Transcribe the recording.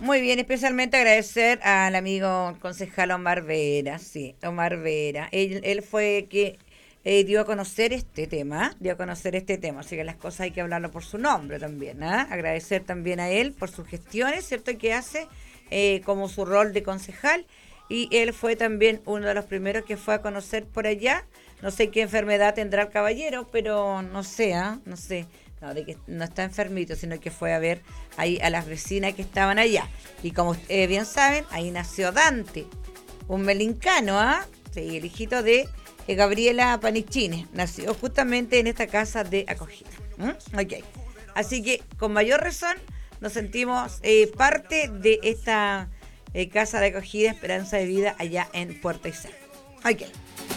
Muy bien, especialmente agradecer al amigo concejal Omar Vera, sí, Omar Vera. Él fue que dio a conocer este tema, así que las cosas hay que hablarlo por su nombre también, ¿ah? Agradecer también a él por sus gestiones, ¿cierto? Que hace como su rol de concejal, y él fue también uno de los primeros que fue a conocer por allá. No sé qué enfermedad tendrá el caballero, pero no sé, ¿ah? No sé. No, de que no está enfermito, sino que fue a ver ahí a las vecinas que estaban allá. Y como ustedes bien saben, ahí nació Dante, un melincano, ¿ah? Sí, el hijito de Gabriela Panicini. Nació justamente en esta casa de acogida. Ok. Así que con mayor razón nos sentimos parte de esta casa de acogida Esperanza de Vida allá en Puerto Isel. Ok.